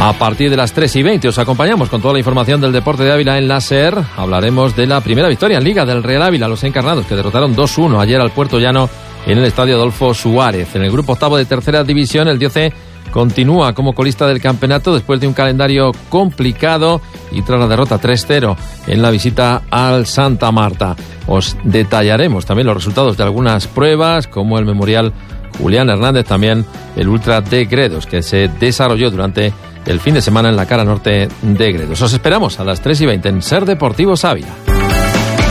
A partir de las 3:20 os acompañamos con toda la información del deporte de Ávila en la SER. Hablaremos de la primera victoria en Liga del Real Ávila, los encarnados, que derrotaron 2-1 ayer al Puerto Llano en el estadio Adolfo Suárez. En el grupo octavo de tercera división, el Dioce continúa como colista del campeonato después de un calendario complicado y tras la derrota 3-0 en la visita al Santa Marta. Os detallaremos también los resultados de algunas pruebas, como el Memorial Julián Hernández, también el Ultra de Gredos, que se desarrolló durante el fin de semana en la cara norte de Gredos. Os esperamos a las 3:20 en SER Deportivos Ávila.